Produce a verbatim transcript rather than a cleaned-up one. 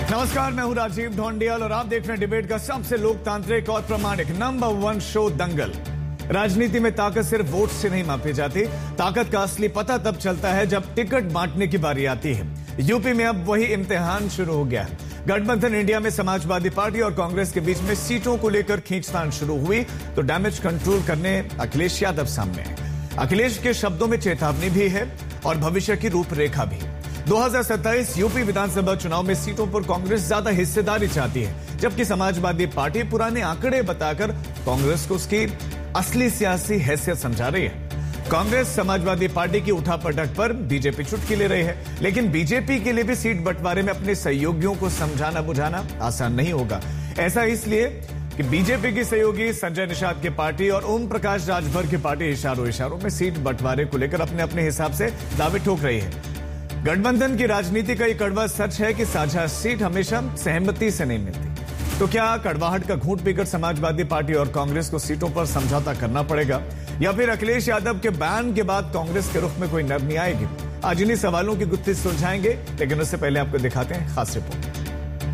नमस्कार, मैं हूं राजीव ढोंडियाल और आप देख रहे हैं डिबेट का सबसे लोकतांत्रिक और प्रामाणिक नंबर वन शो दंगल। राजनीति में ताकत सिर्फ वोट से नहीं मापी जाती। ताकत का असली पता तब चलता है जब टिकट बांटने की बारी आती है। यूपी में अब वही इम्तिहान शुरू हो गया है। गठबंधन इंडिया में समाजवादी पार्टी और कांग्रेस के बीच में सीटों को लेकर खींचतान शुरू हुई तो डैमेज कंट्रोल करने अखिलेश यादव सामने आए। अखिलेश के शब्दों में चेतावनी भी है और भविष्य की रूपरेखा भी। दो हज़ार सत्ताईस यूपी विधानसभा चुनाव में सीटों पर कांग्रेस ज्यादा हिस्सेदारी चाहती है, जबकि समाजवादी पार्टी पुराने आंकड़े बताकर कांग्रेस को उसकी असली सियासी हैसियत समझा रही है। कांग्रेस समाजवादी पार्टी की उठापटक पर बीजेपी चुटकी ले रही है, लेकिन बीजेपी के लिए भी सीट बंटवारे में अपने सहयोगियों को समझाना बुझाना आसान नहीं होगा। ऐसा इसलिए कि बीजेपी की सहयोगी संजय निषाद की पार्टी और ओम प्रकाश राजभर की पार्टी इशारों इशारों में सीट बंटवारे को लेकर अपने अपने हिसाब से दावे ठोक रही है। गठबंधन की राजनीति का एक कड़वा सच है कि साझा सीट हमेशा सहमति से नहीं मिलती। तो क्या कड़वाहट का घूंट पीकर समाजवादी पार्टी और कांग्रेस को सीटों पर समझौता करना पड़ेगा, या फिर अखिलेश यादव के बयान के बाद कांग्रेस के रुख में कोई नरमी आएगी? आज इन्हीं सवालों की गुत्थी सुलझाएंगे, लेकिन उससे पहले आपको दिखाते हैं खास रिपोर्ट।